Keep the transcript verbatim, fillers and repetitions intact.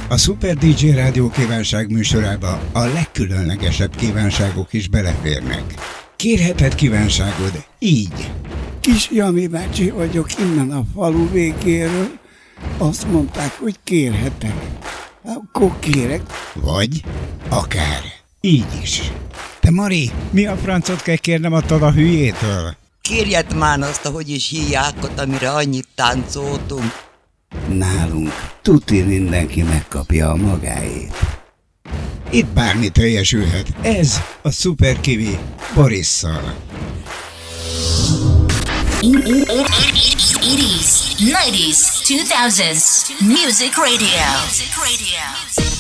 A Super dé dzsé Rádió kívánság műsorába a legkülönlegesebb kívánságok is beleférnek. Kérheted kívánságod így. Kis Jani bácsi vagyok innen a falu végéről. Azt mondták, hogy kérhetek. Akkor kérek. Vagy akár így is. Te Mari, mi a francot kell kérnem attól a hülyétől? Kérjed már azt, ahogy is híjákat, amire annyit táncoltunk. Nálunk tuti mindenki megkapja a magáét. Itt bármi teljesülhet. Ez a Super Kiwi Borisszal. eighties, nineties, two thousands Music Radio. Music Radio.